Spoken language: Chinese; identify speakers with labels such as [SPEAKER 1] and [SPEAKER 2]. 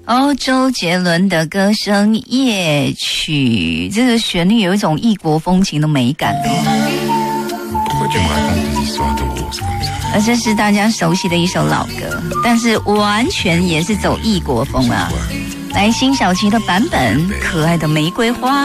[SPEAKER 1] 哦，周杰伦的歌声《夜曲》，这个旋律有一种异国风情的美感而这是大家熟悉的一首老歌，但是完全也是走异国风啊。来，辛晓琪的版本《可爱的玫瑰花》。